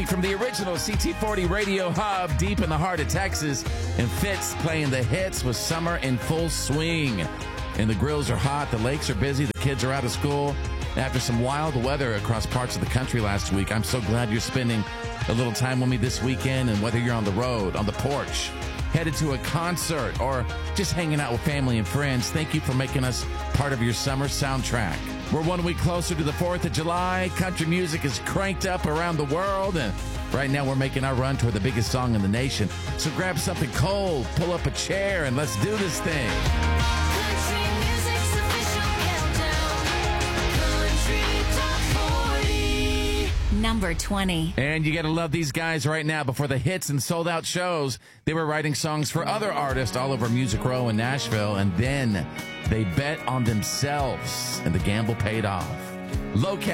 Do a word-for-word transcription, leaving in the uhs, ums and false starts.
From the original C T forty Radio Hub deep in the heart of Texas, and Fitz playing the hits with summer in full swing. And the grills are hot, the lakes are busy, the kids are out of school. After some wild weather across parts of the country last week, I'm so glad you're spending a little time with me this weekend. And whether you're on the road, on the porch, headed to a concert, or just hanging out with family and friends, thank you for making us part of your summer soundtrack. We're one week closer to the fourth of July. Country music is cranked up around the world, and right now we're making our run toward the biggest song in the nation. So grab something cold, pull up a chair, and let's do this thing. Country music's official countdown. Country Top forty. Number twenty. And you got to love these guys right now. Before the hits and sold-out shows, they were writing songs for other artists all over Music Row in Nashville, and then they bet on themselves, and the gamble paid off. Low